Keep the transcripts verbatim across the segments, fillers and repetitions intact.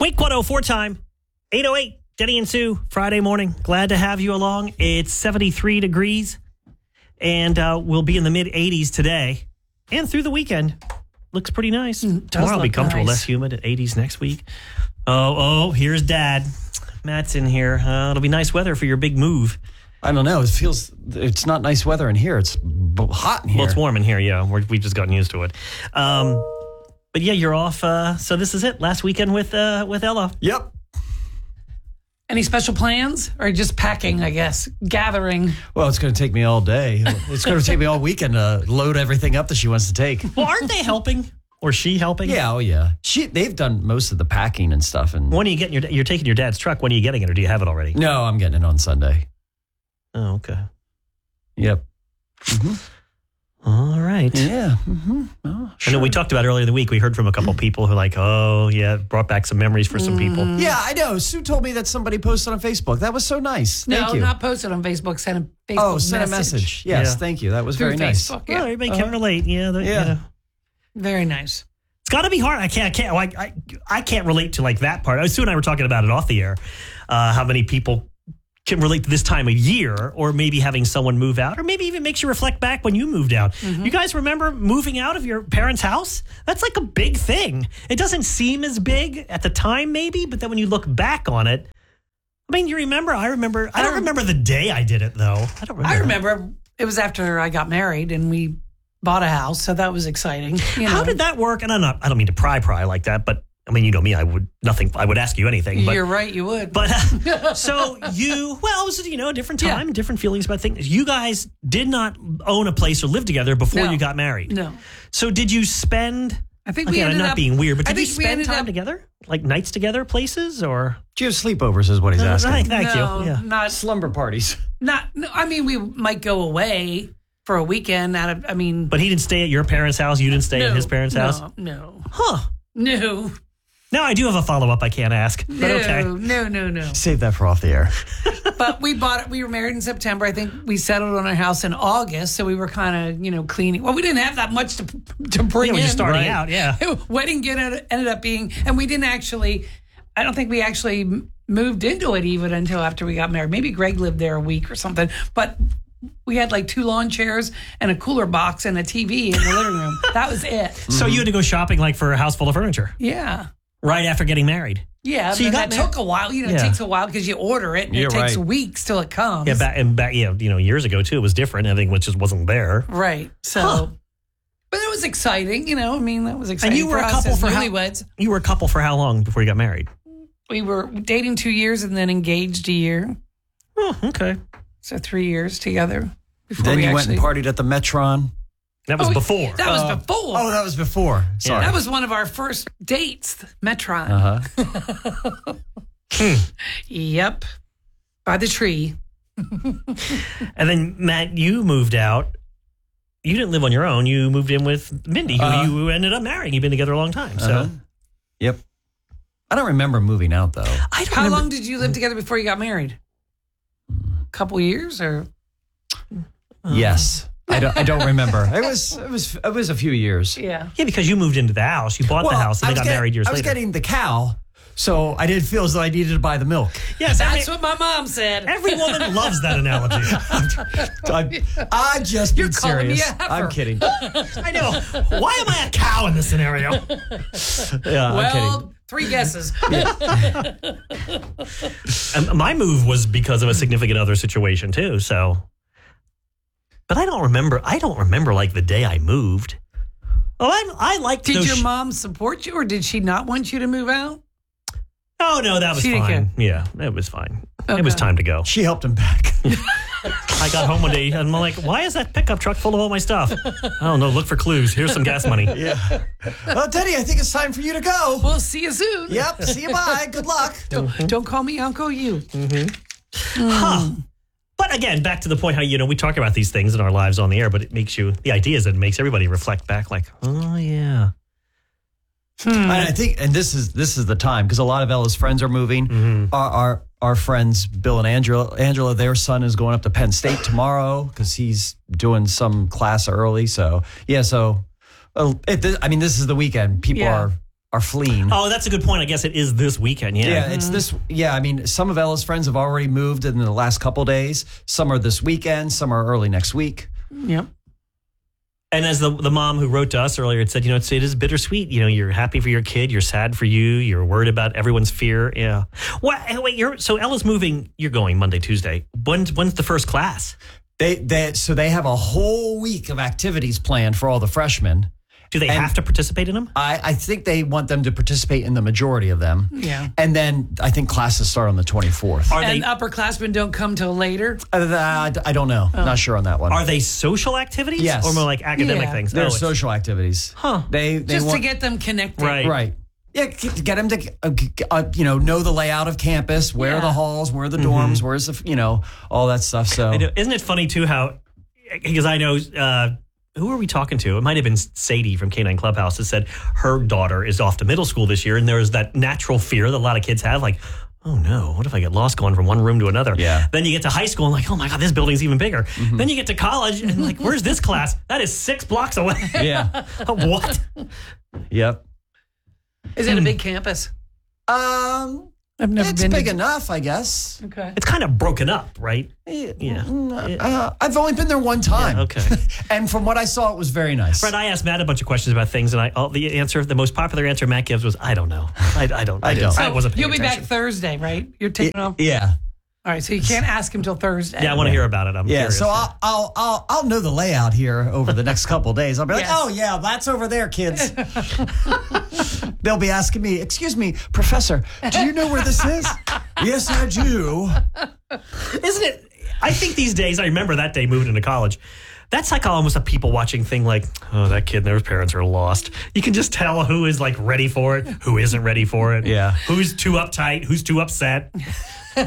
Wake one oh four time, eight oh eight, Denny and Sue, Friday morning. Glad to have you along. It's seventy-three degrees, and uh, we'll be in the mid-eighties today and through the weekend. Looks pretty nice. Mm, Tomorrow will be comfortable, nice. less humid, at eighties next week. Oh, oh, here's Dad. Matt's in here. Uh, it'll be nice weather for your big move. I don't know. It feels, it's not nice weather in here. It's b- hot in here. Well, it's warm in here, yeah. We're, we've just gotten used to it. Um, but yeah, you're off. Uh, so this is it. Last weekend with uh, with Ella. Yep. Any special plans or just packing, I guess, gathering? Well, it's going to take me all day. It's going to take me all weekend to load everything up that she wants to take. Well, aren't they helping? Or she helping? Yeah, oh yeah. She they've done most of the packing and stuff. And When are you getting your? You're taking your dad's truck. When are you getting it, or do you have it already? no, I'm getting it on Sunday. Oh, okay. Yep. All right. Yeah. Mm-hmm. Oh, I know we talked about earlier in the week. We heard from a couple people who are like, oh yeah, it brought back some memories for some people. Yeah, I know. Sue told me that somebody posted on Facebook. That was so nice. No, Thank you. not posted on Facebook. Sent a Facebook oh, send message. a message. Yes, Yeah. thank you. That was Through very nice. Facebook, Well, yeah. everybody can Uh-huh. relate. Yeah. the- Yeah. you know. Very nice. It's got to be hard. I can't. I can't. Like, I. I can't relate to like that part. Sue and I were talking about it off the air. Uh, how many people can relate to this time of year, or maybe having someone move out, or maybe even makes you reflect back when you moved out. Mm-hmm. You guys remember moving out of your parents' house? That's like a big thing. It doesn't seem as big at the time, maybe, but then when you look back on it, I mean, you remember. I remember. I don't remember the day I did it though. I don't remember. I remember it was after I got married and we bought a house, so that was exciting. You How know. did that work? And I'm not. I don't mean to pry pry like that, but I mean, you know me. I would nothing. I would ask you anything. But, You're right, you would. But so you, well, it was, you know, a different time, Yeah. different feelings about things. You guys did not own a place or live together before No. you got married. No. So did you spend? I think we Again, I'm ended not up being weird, but I did you think we spend ended time up- together, like nights together, places, or? Do you have sleepovers is what he's asking. Right, thank no, you. Yeah. not Slumber parties. not no, I mean we might go away for a weekend out of I mean But he didn't stay at your parents' house. You didn't stay no, at his parents' no, house. No. Huh? No. Now I do have a follow up. I can't ask, but No, okay. no, no, no. Save that for off the air. But we bought it. We were married in September. I think we settled on our house in August. So we were kind of, you know, cleaning. Well, we didn't have that much to to bring Yeah, when in. you're starting Right. out, yeah. Wedding get ended up being, and we didn't actually. I don't think we actually m- moved into it even until after we got married. Maybe Greg lived there a week or something. But we had like two lawn chairs and a cooler box and a T V in the living room. That was it. So you had to go shopping like for a house full of furniture Yeah. right after getting married. Yeah, So you but got that mar- took a while. You know, Yeah. it takes a while because you order it and You're it takes right. weeks till it comes. Yeah, back and back. Yeah, you know, years ago too, it was different. Everything was just wasn't there. Right. So, Huh. but it was exciting. You know, I mean, that was exciting. And you were for a us couple as for how- newlyweds. You were a couple for how long before you got married? We were dating two years and then engaged a year. Oh, okay. So three years together. Before Then we you actually, went and partied at the Metron. That was Oh, before. That was Uh, before. Oh, that was before. Sorry. That was one of our first dates, Metron. Uh-huh. Yep. By the tree. And then, Matt, you moved out. You didn't live on your own. You moved in with Mindy, who Uh-huh. you ended up marrying. You've been together a long time. So, Uh-huh. Yep. I don't remember moving out, though. I don't How remember- long did you live together before you got married? Couple years or? Yes. I don't, I don't remember. It was it was it was a few years. Yeah. Yeah, because you moved into the house. You bought the Well, house and I they was got getting- married years I was later. getting the cow, so I didn't feel as though I needed to buy the milk. yes, every, That's what my mom said. every woman loves that analogy. I, I just You're being calling me serious. a heifer. I'm kidding. I know. Why am I a cow in this scenario? Yeah, I'm kidding. Well, three guesses. And my move was because of a significant other situation too. So, but I don't remember. I don't remember like the day I moved. Oh, I I like. Did those your sh- mom support you or did she not want you to move out? Oh no, that was She didn't fine. Yeah, it was fine. It was Okay. time to go. She helped him back. I got home one day and I'm like, why is that pickup truck full of all my stuff? I don't know. Look for clues. Here's some gas money. Yeah. Well, Teddy, I think it's time for you to go. We'll see you soon. Yep. See you. Bye. Good luck. Don't, don't call me Uncle You. Huh. But again, back to the point how, you know, we talk about these things in our lives on the air, but it makes you, the idea is it makes everybody reflect back like, oh, yeah. And I think, and this is this is the time because a lot of Ella's friends are moving. Mm-hmm. Our, our our friends Bill and Angela, Angela, their son is going up to Penn State tomorrow because he's doing some class early. So yeah, so uh, it, I mean, this is the weekend. People Yeah. are are fleeing. Oh, that's a good point. I guess it is this weekend. Yeah. Yeah, it's this. Yeah, I mean, some of Ella's friends have already moved in the last couple days. Some are this weekend. Some are early next week. Yep. And as the the mom who wrote to us earlier, it said, you know, it's, it is bittersweet. You know, you're happy for your kid. You're sad for you. You're worried about everyone's fear. Yeah. What? Wait, you're so Ella's moving. You're going Monday, Tuesday. When's when's the first class? They they so they have a whole week of activities planned for all the freshmen. Do they And have to participate in them? I, I think they want them to participate in the majority of them. Yeah. And then I think classes start on the twenty-fourth. Are And they upperclassmen don't come till later. Uh, I, I don't know. Not sure on that one. are they social activities? Yes. Or more like academic Yeah. things? They're Oh, it's- social activities. Huh. They they Just want, to get them connected. Right. right. Yeah, get get them to uh, g- uh, you know know the layout of campus, where Yeah. are the halls, where are the dorms, where's the you know all that stuff. So I know. Isn't it funny too how, because I know, uh, who are we talking to? It might have been Sadie from K nine Clubhouse that said her daughter is off to middle school this year. And there's that natural fear that a lot of kids have, like, oh no, what if I get lost going from one room to another? Yeah. Then you get to high school and like, oh my God, this building's even bigger. Then you get to college and like, where's this class? That is six blocks away. yeah, What? yep. Is it a big campus? Um, I've never it's been big to- enough, I guess. Okay. It's kind of broken up, right? Yeah. Yeah. Uh, I've only been there one time. Yeah, okay. And from what I saw, it was very nice. Fred, I asked Matt a bunch of questions about things, and I all, the answer, the most popular answer Matt gives was, I don't know. I, I don't. I, I didn't- don't. I wasn't paying You'll be attention. back Thursday, right? You're taking off. Yeah. All right, so you can't ask him till Thursday. Yeah, I want to hear about it. I'm Yeah, curious. so I'll, I'll I'll I'll know the layout here over the next couple of days. I'll be like, Yes. oh yeah, that's over there, kids. They'll be asking me, excuse me, Professor, do you know where this is? Yes, I do. Isn't it? I think these days, I remember that day moving into college. That's like almost a people watching thing like, oh, that kid and their parents are lost. You can just tell who is like ready for it, who isn't ready for it. Yeah. Who's too uptight, who's too upset. I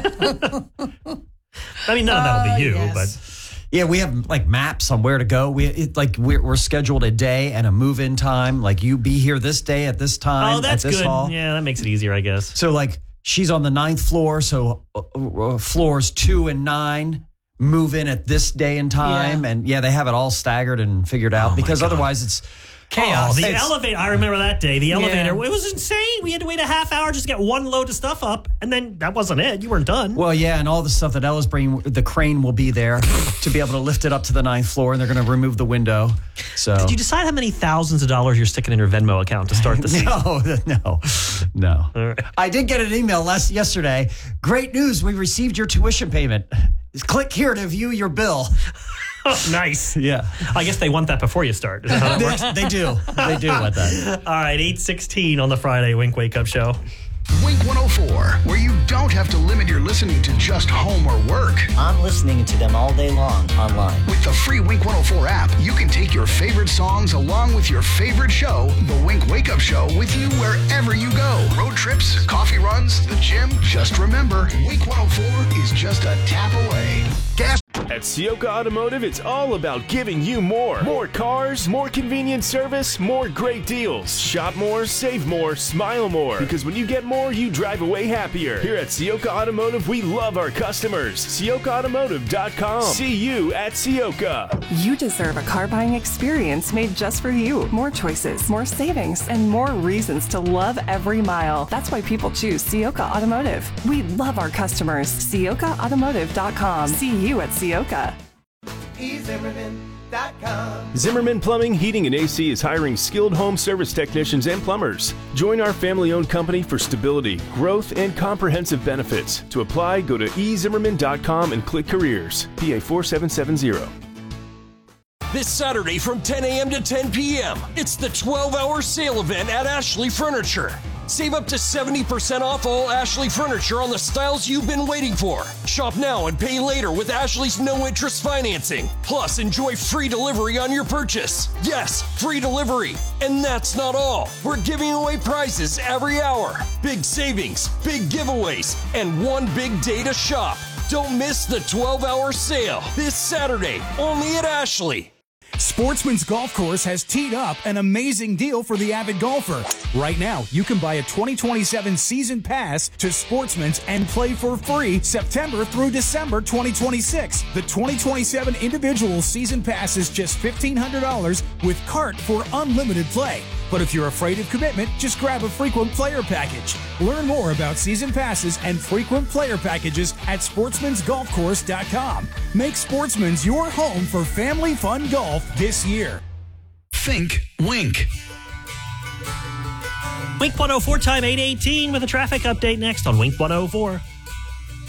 mean, none of that'll Uh, be you, yes. but Yeah, we have like maps on where to go. We it, like we're, we're scheduled a day and a move-in time. Like you be here this day at this time oh, that's at this good. hall. Yeah, that makes it easier, I guess. So like she's on the ninth floor, so uh, uh, floors two and nine move in at this day and time, Yeah. and yeah, they have it all staggered and figured out Oh, my because God. otherwise it's Chaos. Oh, the It's- elevator. I remember that day. The elevator. Yeah. It was insane. We had to wait a half hour just to get one load of stuff up, and then that wasn't it. You weren't done. Well, yeah, and all the stuff that Ella's bringing, the crane will be there to be able to lift it up to the ninth floor, and they're going to remove the window. So Did you decide how many thousands of dollars you're sticking in your Venmo account to start the season? no, no, no. All right. I did get an email last yesterday. Great news! We received your tuition payment. Click here to view your bill. Oh, nice. Yeah, I guess they want that before you start. Is that how it works? they do. They do want that. All right, eight sixteen on the Friday Wink Wake Up Show. Wink one oh four, where you don't have to limit your listening to just home or work. I'm listening to them all day long online. With the free Wink one oh four app, you can take your favorite songs along with your favorite show, The Wink Wake Up Show, with you wherever you go. Road trips, coffee runs, the gym. Just remember, Wink one oh four is just a tap away. Gas. At Sioka Automotive, it's all about giving you more. More cars, more convenient service, more great deals. Shop more, save more, smile more. Because when you get more, you drive away happier. Here at Sioka Automotive, we love our customers. Sioka Automotive dot com. See you at Sioka. You deserve a car buying experience made just for you. More choices, more savings, and more reasons to love every mile. That's why people choose Sioka Automotive. We love our customers. Sioka Automotive dot com. See you at Sioka. Zimmerman Plumbing, Heating, and A C is hiring skilled home service technicians and plumbers. Join our family-owned company for stability, growth, and comprehensive benefits. To apply, go to e zimmerman dot com and click careers. P A four seven seven zero. This Saturday from ten a.m. to ten p.m., it's the twelve hour sale event at Ashley Furniture. Save up to seventy percent off all Ashley Furniture on the styles you've been waiting for. Shop now and pay later with Ashley's no-interest financing. Plus, enjoy free delivery on your purchase. Yes, free delivery. And that's not all. We're giving away prizes every hour. Big savings, big giveaways, and one big day to shop. Don't miss the twelve hour sale this Saturday, only at Ashley. Sportsman's Golf Course has teed up an amazing deal for the avid golfer. Right now, you can buy a twenty twenty-seven season pass to Sportsman's and play for free September through December twenty twenty-six. The twenty twenty-seven individual season pass is just fifteen hundred dollars with cart for unlimited play. But if you're afraid of commitment, just grab a frequent player package. Learn more about season passes and frequent player packages at sportsmans golf course dot com. Make Sportsman's your home for family fun golf this year. Think Wink. Wink one oh four time eight eighteen with a traffic update next on Wink one oh four.